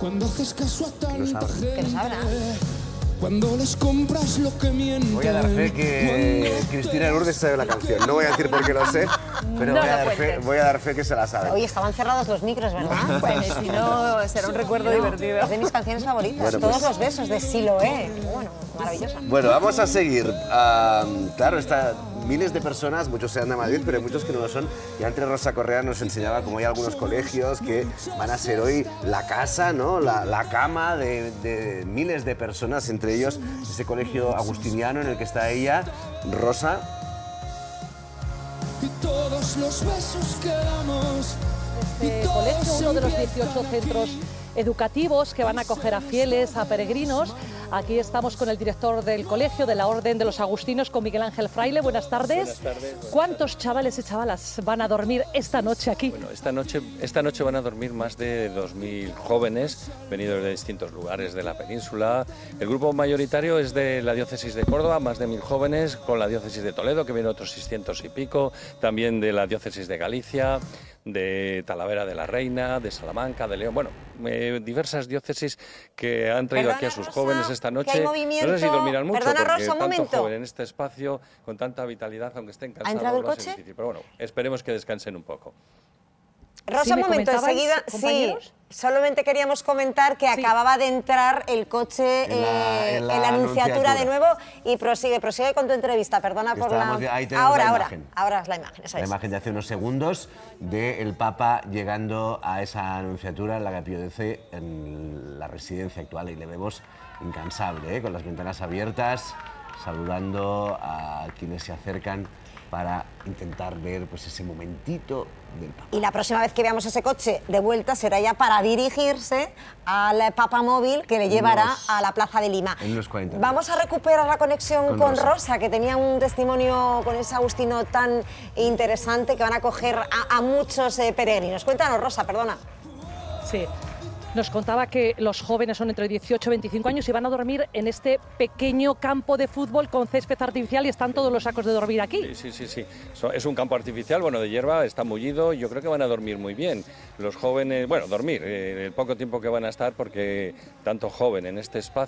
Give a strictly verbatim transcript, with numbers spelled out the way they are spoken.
Cuando haces caso a tanta gente, Que lo sabrá. cuando les compras lo que mienten. Voy a dar fe que Cristina Lourdes sabe la canción. No voy a decir por qué lo sé, pero No voy, a lo dar fe, cuentes. voy a dar fe que se la sabe. Oye, estaban cerrados los micros, ¿verdad? Pues si no, será un recuerdo divertido. Es de mis canciones favoritas. Bueno, Todos pues- los besos de Siloé. Bueno, maravillosa. Bueno, vamos a seguir. Ah, claro, está miles de personas, muchos sean de Madrid, pero hay muchos que no lo son. Y antes Rosa Correa nos enseñaba cómo hay algunos colegios que van a ser hoy la casa, ¿no? La, la cama de, de miles de personas, entre ellos ese colegio agustiniano en el que está ella, Rosa. Y todos los besos que damos. Este colegio, uno de los dieciocho centros educativos que van a acoger a fieles, a peregrinos. Aquí estamos con el director del colegio de la Orden de los Agustinos, con Miguel Ángel Fraile. Buenas tardes. Buenas tardes. Buenas ¿Cuántos chavales y chavalas van a dormir esta noche aquí? Bueno, esta noche, esta noche van a dormir más de dos mil jóvenes venidos de distintos lugares de la península. El grupo mayoritario es de la diócesis de Córdoba, más de mil jóvenes, con la diócesis de Toledo, que vienen otros seiscientos y pico, también de la diócesis de Galicia, de Talavera de la Reina, de Salamanca, de León, bueno, eh, diversas diócesis que han traído Perdona, aquí a sus Rosa, jóvenes esta que noche. hay movimiento. No sé si dormirán mucho, Perdona, porque Rosa, un tanto momento. joven en este espacio, con tanta vitalidad, aunque estén cansados, entrado el va a ser coche? difícil. Pero bueno, esperemos que descansen un poco. Rosa, Sí, un ¿me momento, comentabais, enseguida. Sí, compañeros? solamente queríamos comentar que Sí. acababa de entrar el coche En la- eh, en la en la anunciatura anunciatura. de nuevo y prosigue, prosigue con tu entrevista. Perdona por la. Estábamos vi- ahí tenemos ahora, la ahora, imagen. ahora es la imagen, eso La es. imagen de hace unos segundos del Papa llegando a esa anunciatura en la que Pío X, en la residencia actual, y le vemos incansable, ¿eh? Con las ventanas abiertas, saludando a quienes se acercan para intentar ver pues, ese momentito del Papa. Y la próxima vez que veamos ese coche de vuelta será ya para dirigirse al Papa Móvil que le llevará unos- a la Plaza de Lima. en unos cuarenta Vamos a recuperar la conexión Con con, Rosa. Rosa. que tenía un testimonio con ese agustino tan interesante que van a acoger a, a muchos eh, peregrinos. Cuéntanos, Rosa, perdona. Sí. Nos contaba que los jóvenes son entre dieciocho y veinticinco años y van a dormir en este pequeño campo de fútbol con césped artificial y están todos los sacos de dormir aquí. Sí, sí, sí, sí. So- Es un campo artificial, bueno, de hierba, está mullido, yo creo que van a dormir muy bien. Los jóvenes, bueno, dormir, eh, el poco tiempo que van a estar, porque tanto joven en este espacio